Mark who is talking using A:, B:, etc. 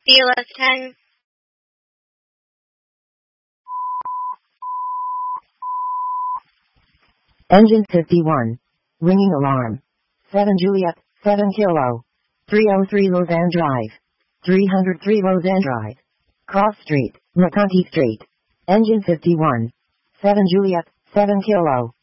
A: BLS 10.
B: Engine 51. Ringing alarm. 7 Juliet, 7 Kilo. 303 Lausanne Drive. 303 Lausanne Drive. Cross Street, Maconti Street. Engine 51. 7 Juliet, 7 Kilo.